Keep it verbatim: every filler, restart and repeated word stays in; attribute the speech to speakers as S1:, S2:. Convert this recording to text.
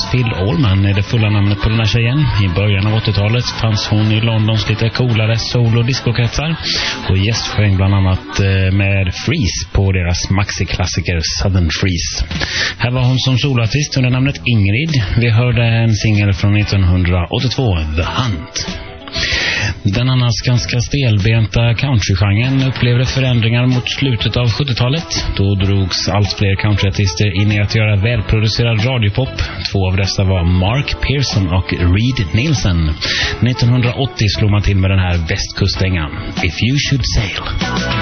S1: Phil Allman är det fulla namnet på den här tjejen. I början av åttiotalet fanns hon i Londons lite coolare soul- och discokretsar och gästsjöng bland annat med Freeze på deras maxi-klassiker Southern Freeze. Här var hon som soloartist under namnet Ingrid. Vi hörde en singel från nittonhundraåttiotvå, The Hunt. Den annars ganska stelbenta countrygenren upplevde förändringar mot slutet av sjuttiotalet. Då drogs allt fler countryartister in i att göra välproducerad radiopop. Två av dessa var Mark Pearson och Reed Nielsen. nittonhundraåttio slog man till med den här västkustängan, If You Should Sail.